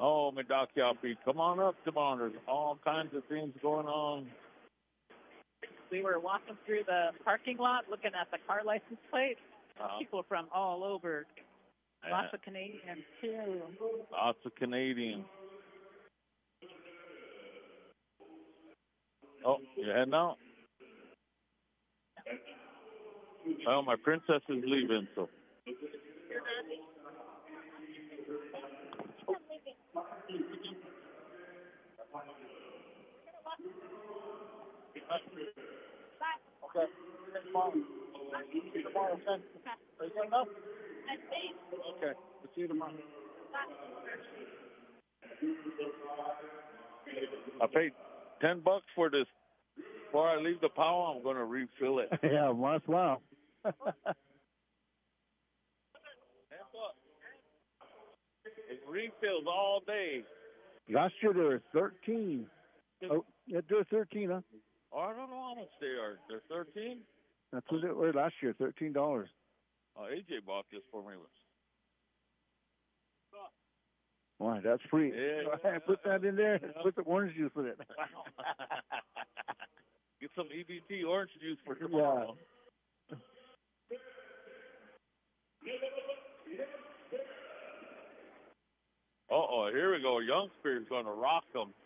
Oh, Medakiapi, come on up tomorrow. There's all kinds of things going on. We were walking through the parking lot looking at the car license plate. People from all over. Lots of Canadians, too. Lots of Canadians. Oh, you heading out? Well, my princess is leaving, so. Okay. Tomorrow, okay. Are you going up? Okay. We'll see you tomorrow. I paid $10 for this. Before I leave the power, I'm going to refill it. Yeah, might as well. $10. It refills all day. Last year there were 13. Oh, yeah, there were 13, huh? Oh, I don't know how much they are. They're 13? That's what it was last year, $13. Oh, AJ bought this for me. Why, that's free. Yeah. Put that in there. Put the orange juice in it. Get some EBT orange juice for tomorrow. Yeah. Uh-oh, here we go. Youngster's going to rock them.